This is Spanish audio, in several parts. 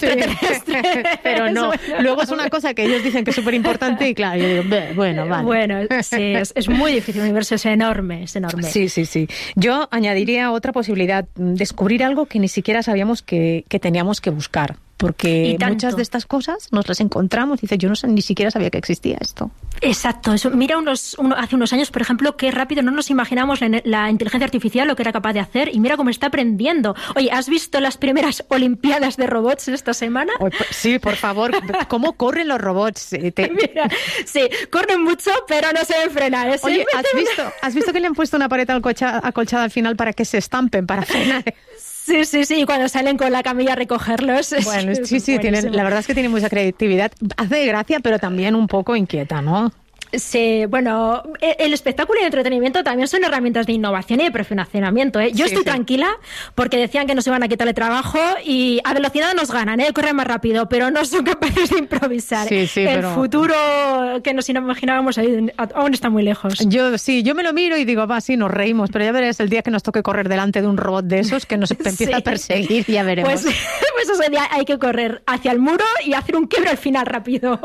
extraterrestre. Pero no, Bueno. luego es una cosa que ellos dicen que es súper importante y claro, yo digo, bueno, vale. Bueno, sí, es muy difícil, el universo es enorme, es enorme. Sí. Yo añadiría otra posibilidad, descubrir algo que ni siquiera sabíamos que teníamos que buscar. Porque muchas de estas cosas nos las encontramos y dices, yo ni siquiera sabía que existía esto. Exacto. Eso. Mira, hace unos años, por ejemplo, qué rápido no nos imaginamos la inteligencia artificial, lo que era capaz de hacer, y mira cómo está aprendiendo. Oye, ¿has visto las primeras Olimpiadas de robots esta semana? Sí, por favor. ¿Cómo corren los robots? Mira, sí, corren mucho, pero no se deben frenar. Oye, ¿has visto que le han puesto una pared acolchada al final para que se estampen, para frenar? Sí, y cuando salen con la camilla a recogerlos. Bueno, sí, la verdad es que tienen mucha creatividad. Hace gracia, pero también un poco inquieta, ¿no? Sí, bueno, el espectáculo y el entretenimiento también son herramientas de innovación y de perfeccionamiento, ¿eh? Yo estoy tranquila porque decían que nos iban a quitar el trabajo y a velocidad nos ganan, ¿eh? Corren más rápido, pero no son capaces de improvisar. El futuro que nos imaginábamos aún está muy lejos. Yo me lo miro y digo, sí, nos reímos, pero ya verás el día que nos toque correr delante de un robot de esos que nos empieza a perseguir, ya veremos. Pues ese día hay que correr hacia el muro y hacer un quiebre al final rápido.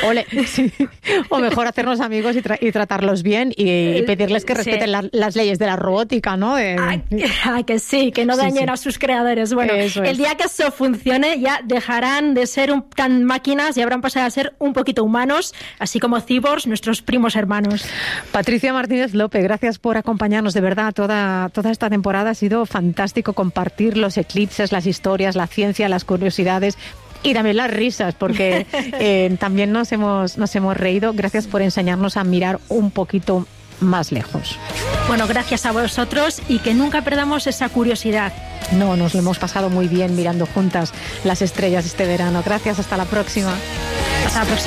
O mejor hacernos amigos y tratarlos bien y pedirles que respeten las leyes de la robótica, ¿no? Que sí, que no dañen a sus creadores. Bueno, el día que eso funcione ya dejarán de ser tan máquinas y habrán pasado a ser un poquito humanos, así como cyborgs, nuestros primos hermanos. Patricia Martínez López, gracias por acompañarnos, de verdad, toda esta temporada ha sido fantástico compartir los eclipses, las historias, la ciencia, las curiosidades. Y también las risas, porque también nos hemos reído. Gracias por enseñarnos a mirar un poquito más lejos. Bueno, gracias a vosotros y que nunca perdamos esa curiosidad. No, nos lo hemos pasado muy bien mirando juntas las estrellas este verano. Gracias, hasta la próxima. Hasta la próxima.